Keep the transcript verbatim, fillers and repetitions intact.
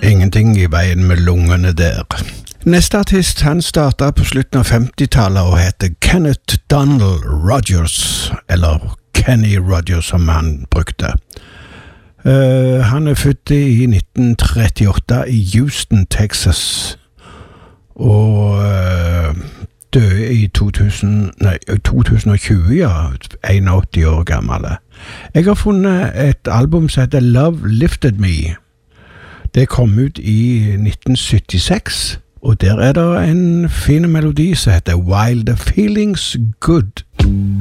Ingenting i veien med lungene der. Neste artist, han startet på slutten av femtitallet og heter Kenneth Donald Rogers, eller Kenny Rogers som han brukte. Uh, han er født i nitten trettiåtte i Houston, Texas, og uh, døde i to tusen, nei, to tusen og tjue, ja, enogåtti år gammel. Jeg har funnet et album som heter Love Lifted Me. Det kom ut i nitten syttiseks, og der er det en fin melodi som heter While the Feeling's Good.